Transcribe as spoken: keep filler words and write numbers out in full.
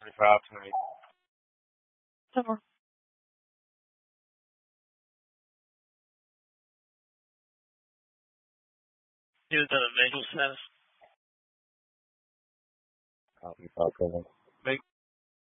twenty-five, twenty. Sure. Do the visual status. Copy, five, seven.